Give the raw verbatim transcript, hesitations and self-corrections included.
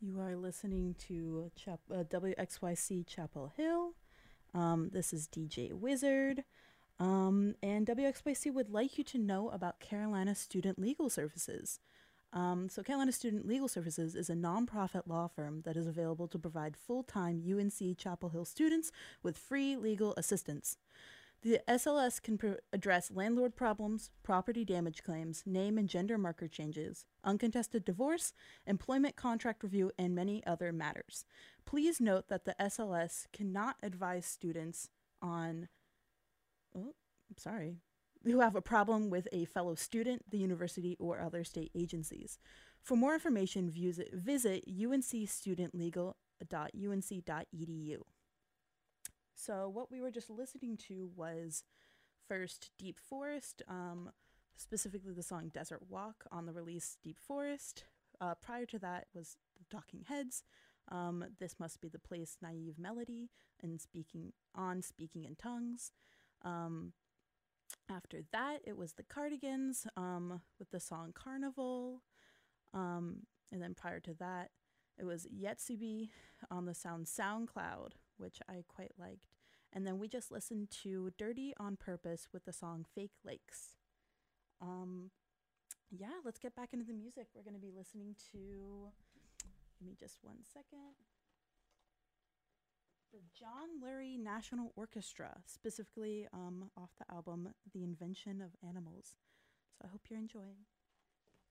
You are listening to Chap- uh, W X Y C Chapel Hill. Um, this is D J Wizard. Um, and W X Y C would like you to know about Carolina Student Legal Services. Um, so, Carolina Student Legal Services is a nonprofit law firm that is available to provide full time U N C Chapel Hill students with free legal assistance. The S L S can pr- address landlord problems, property damage claims, name and gender marker changes, uncontested divorce, employment contract review, and many other matters. Please note that the S L S cannot advise students on, oh, I'm sorry, who have a problem with a fellow student, the university, or other state agencies. For more information, visit, visit u n c student legal dot u n c dot e d u. So, what we were just listening to was first Deep Forest, um, specifically the song Desert Walk on the release Deep Forest. Uh, prior to that was the Talking Heads. Um, this Must Be the Place, Naive Melody, and Speaking on Speaking in Tongues. Um, After that, it was the Cardigans um, with the song Carnival. Um, and then prior to that, it was Yetsubi on the sound SoundCloud, which I quite liked. And then we just listened to Dirty on Purpose with the song Fake Lakes. Um, yeah, let's get back into the music. We're going to be listening to, give me just one second, the John Lurie National Orchestra, specifically um, off the album The Invention of Animals. So I hope you're enjoying.